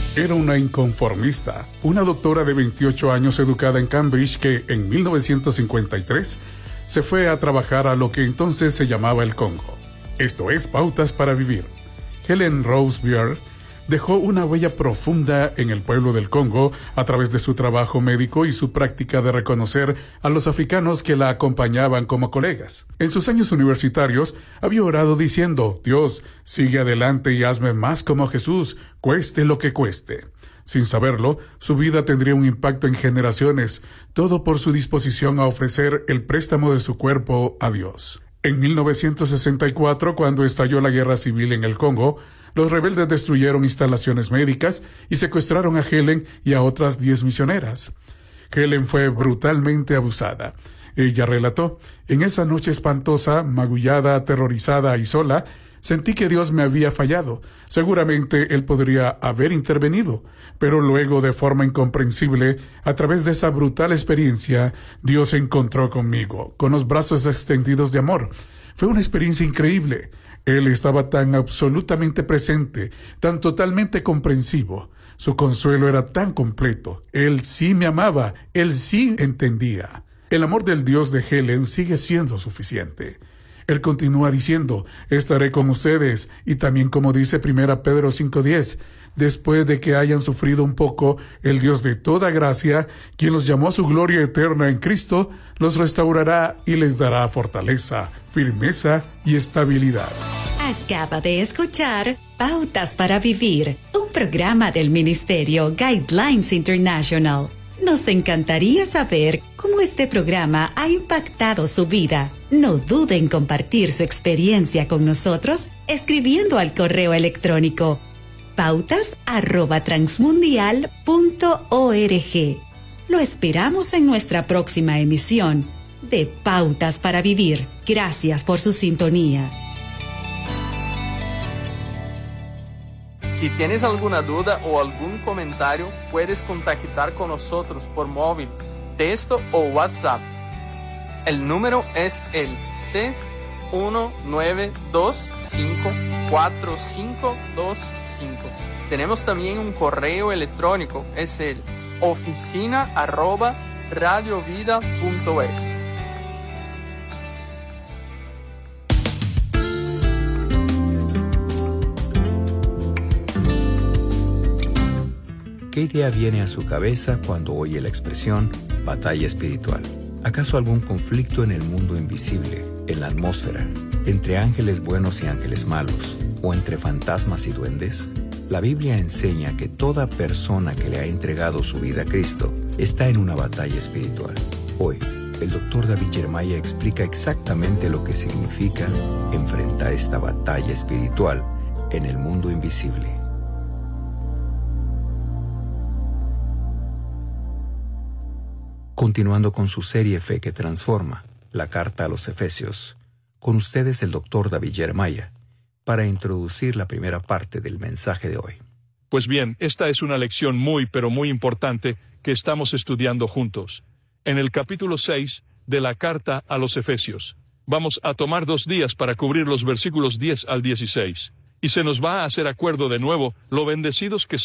Era una inconformista, una doctora de 28 años educada en Cambridge que en 1953 se fue a trabajar a lo que entonces se llamaba el Congo. Esto es Pautas para Vivir. Helen Rose Beer dejó una huella profunda en el pueblo del Congo a través de su trabajo médico y su práctica de reconocer a los africanos que la acompañaban como colegas. En sus años universitarios había orado diciendo: Dios, sigue adelante y hazme más como Jesús, cueste lo que cueste. Sin saberlo, su vida tendría un impacto en generaciones, todo por su disposición a ofrecer el préstamo de su cuerpo a Dios. En 1964, cuando estalló la guerra civil en el Congo, los rebeldes destruyeron instalaciones médicas y secuestraron a Helen y a otras 10 misioneras. Helen fue brutalmente abusada. Ella relató: en esa noche espantosa, magullada, aterrorizada y sola, sentí que Dios me había fallado. Seguramente Él podría haber intervenido, pero luego, de forma incomprensible, a través de esa brutal experiencia, Dios se encontró conmigo, con los brazos extendidos de amor. Fue una experiencia increíble. Él estaba tan absolutamente presente, tan totalmente comprensivo. Su consuelo era tan completo. Él sí me amaba, Él sí entendía. El amor del Dios de Helen sigue siendo suficiente. Él continúa diciendo: estaré con ustedes, y también, como dice 1 Pedro 5:10, después de que hayan sufrido un poco, el Dios de toda gracia, quien los llamó a su gloria eterna en Cristo, los restaurará y les dará fortaleza, firmeza y estabilidad. Acaba de escuchar Pautas para Vivir, un programa del Ministerio Guidelines International. Nos encantaría saber cómo este programa ha impactado su vida. No dude en compartir su experiencia con nosotros escribiendo al correo electrónico pautas@transmundial.org. Lo esperamos en nuestra próxima emisión de Pautas para Vivir. Gracias por su sintonía. Si tienes alguna duda o algún comentario, puedes contactar con nosotros por móvil, texto o WhatsApp. El número es el 619254525. Tenemos también un correo electrónico, es el oficina@radiovida.es. ¿Qué idea viene a su cabeza cuando oye la expresión batalla espiritual? ¿Acaso algún conflicto en el mundo invisible, en la atmósfera, entre ángeles buenos y ángeles malos, o entre fantasmas y duendes? La Biblia enseña que toda persona que le ha entregado su vida a Cristo está en una batalla espiritual. Hoy, el Dr. David Jeremiah explica exactamente lo que significa enfrentar esta batalla espiritual en el mundo invisible. Continuando con su serie Fe que Transforma, la carta a los Efesios, con ustedes el Dr. David Jeremiah, para introducir la primera parte del mensaje de hoy. Pues bien, esta es una lección muy, pero muy importante que estamos estudiando juntos. En el capítulo 6 de la carta a los Efesios. Vamos a tomar 2 días para cubrir los versículos 10 al 16. Y se nos va a hacer acuerdo de nuevo lo bendecidos que